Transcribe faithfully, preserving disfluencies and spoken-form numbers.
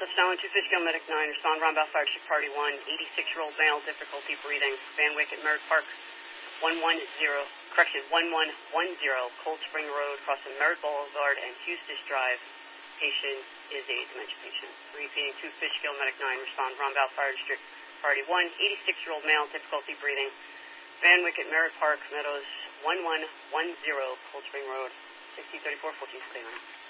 Stowen, two Fishkill, Medic nine, respond, Roundabout Fire District Party one, eighty-six-year-old male, difficulty breathing, Van Wyck at Merritt Park, one one zero, correction, one one one zero, Cold Spring Road, crossing Merritt Boulevard and Eustis Drive. Patient is a dementia patient. Repeating, two Fishkill, Medic nine, respond, Roundabout Fire District Party one, eighty-six-year-old male, difficulty breathing, Van Wyck at Merritt Park, Meadows, one one one zero, Cold Spring Road, sixteen thirty-four, fourteen twenty-nine.